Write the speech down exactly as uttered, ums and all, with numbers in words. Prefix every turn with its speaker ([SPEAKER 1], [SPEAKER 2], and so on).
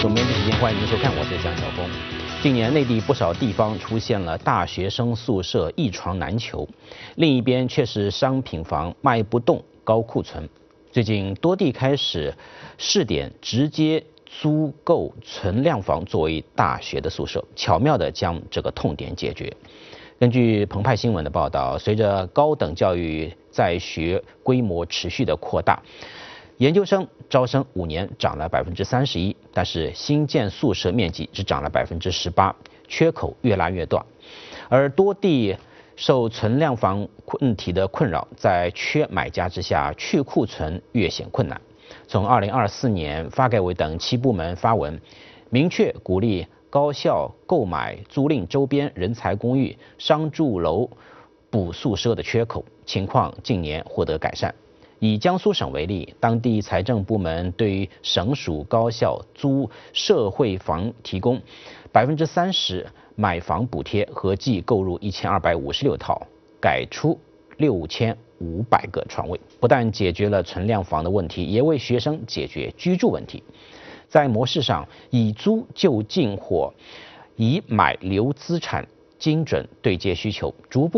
[SPEAKER 1] 总编辑时间，欢迎您收看，我是江晓峰。近年内地不少地方出现了大学生宿舍一床难求，另一边却是商品房卖不动，高库存。最近多地开始试点直接租购存量房作为大学的宿舍，巧妙地将这个痛点解决。根据澎湃新闻的报道，随着高等教育在学规模持续的扩大，研究生招生五年涨了百分之三十一，但是新建宿舍面积只涨了百分之十八，缺口越拉越大。而多地受存量房问题的困扰，在缺买家之下，去库存越显困难。从二零二四年，发改委等七部门发文，明确鼓励高校购买租赁周边人才公寓、商住楼补宿舍的缺口，情况近年获得改善。以江苏省为例，当地财政部门对于省属高校租社会房提供百分之三十买房补贴，合计购入一千二百五十六套，改出六千五百个床位，不但解决了存量房的问题，也为学生解决居住问题。在模式上，以租就进货，以买留资产，精准对接需求，逐步